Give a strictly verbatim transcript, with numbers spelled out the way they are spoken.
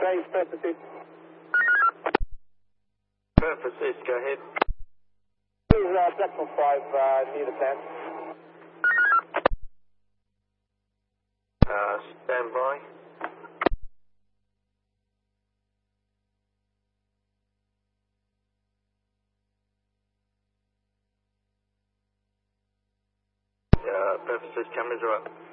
Base purposes. Purposes, go ahead. Please, uh, Blackpool five, uh, near the plant. Uh, stand by. Uh, purposes, cameras are up.